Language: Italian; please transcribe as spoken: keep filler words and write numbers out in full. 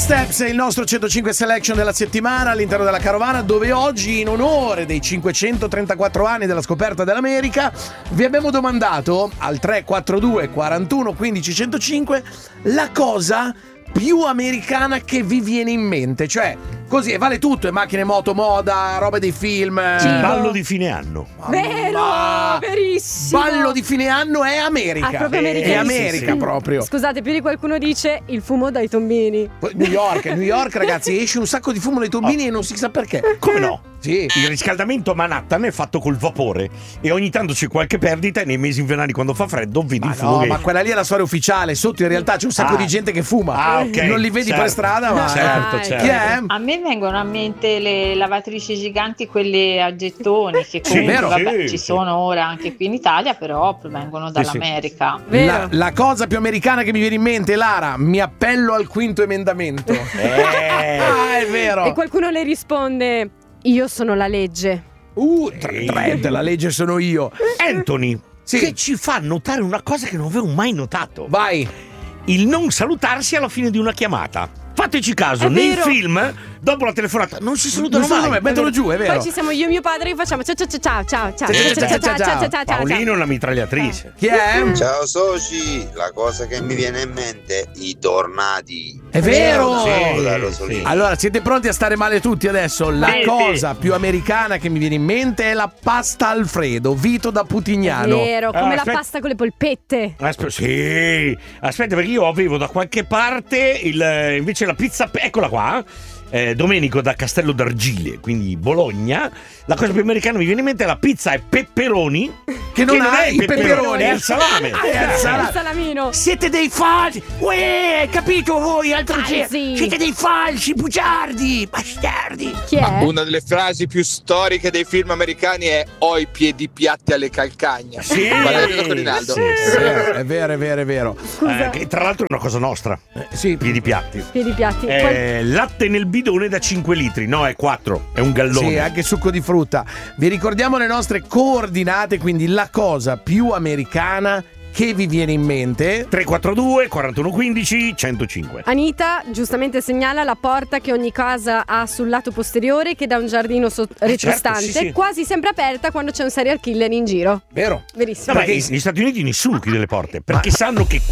Steps è il nostro centocinque Selection della settimana all'interno della Carovana, dove oggi, in onore dei cinquecentotrentaquattro anni della scoperta dell'America, vi abbiamo domandato al tre quattro due quarantuno quindici centocinque la cosa più americana che vi viene in mente. Cioè, così, vale tutto, macchine, moto, moda, roba dei film. Il ballo di fine anno. Vero, Ma- verissimo. Ballo di fine anno è America. Ah, proprio è americanissimo. America Sì. proprio. Scusate, più di qualcuno dice il fumo dai tombini. New York, New York, ragazzi, esce un sacco di fumo dai tombini e non si sa perché. Come no? Sì. Il riscaldamento a Manhattan è fatto col vapore e ogni tanto c'è qualche perdita e nei mesi invernali quando fa freddo vedi Ma il fumo no, che- ma quella lì è la storia ufficiale. Sotto in realtà c'è un sacco Ah. di gente che fuma. Ah, ok, Non li vedi certo. per strada, ma Certo, Dai. certo. chi è? A me vengono a mente le lavatrici giganti, quelle a gettoni, che comunque vero. vabbè, Sì, ci sì. sono ora anche qui in Italia, però vengono sì. dall'America. Vero? La, la cosa più americana che mi viene in mente, Lara, mi appello al quinto emendamento. Eh. Ah, è vero. E qualcuno le risponde: io sono la legge. Uh, tre, tre, la legge sono io. Anthony, Sì. che ci fa notare una cosa che non avevo mai notato. Vai. Il non salutarsi alla fine di una chiamata. Fateci caso, È nei vero. film, dopo la telefonata, non si salutano Non so mai. come, mettono giù, è vero. Poi ci siamo io e mio padre che facciamo ciao ciao ciao ciao ciao Ciao, ciao ciao, ciao ciao, ciao ciao ciao ciao. Paolino è una mitragliatrice. Chi è? Ciao soci, la cosa che mi viene in mente, i tornadi. È vero. Sì, Da sì. Rosolino. Allora, siete pronti a stare male tutti adesso? La Sì, cosa più americana che mi viene in mente è la pasta Alfredo, Vito da Putignano. Vero, come Ah, la aspetta. pasta con le polpette. Aspe- sì, aspetta, perché io avevo da qualche parte il, invece la pizza, pe- eccola qua, eh, Domenico da Castello d'Argile, quindi Bologna. La cosa più americana mi viene in mente è la pizza e pepperoni, Che non ha è i peperoni. è il salame. Ah, è il salame. Il salamino. Siete dei falsi! Uè, capito voi? Altro Falsi. che- Siete dei falsi, bugiardi, bastardi! Chi è? Una delle frasi più storiche dei film americani è ho i piedi piatti alle calcagna. Sì, Valerio Corinaldo. sì, È sì. vero, è vero, è vero, è vero. Scusa. Eh, che tra l'altro è una cosa nostra. Eh, sì. Piedi piatti. Piedi piatti. Qual- Eh, latte nel bidone da cinque litri, no, è quattro, è un gallone. Sì, anche succo di frutta. Vi ricordiamo le nostre coordinate, quindi la cosa più americana che vi viene in mente. tre quattro due quarantuno quindici centocinque. Anita giustamente segnala la porta che ogni casa ha sul lato posteriore che dà un giardino so- retrostante, certo, sì, sì. quasi sempre aperta quando c'è un serial killer in giro. Vero? Verissimo. No, ma Perché- negli Stati Uniti nessuno chiude le porte perché sanno che